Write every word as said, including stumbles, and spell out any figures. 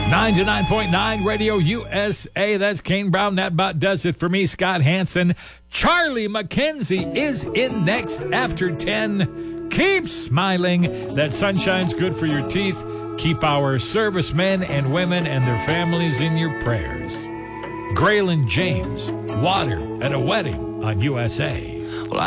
ninety-nine point nine Radio U S A. That's Kane Brown. That about does it for me, Scott Hansen. Charlie McKenzie is in next after ten. Keep smiling. That sunshine's good for your teeth. Keep our servicemen and women and their families in your prayers. Graylin James, Water at a Wedding on U S A. Well, I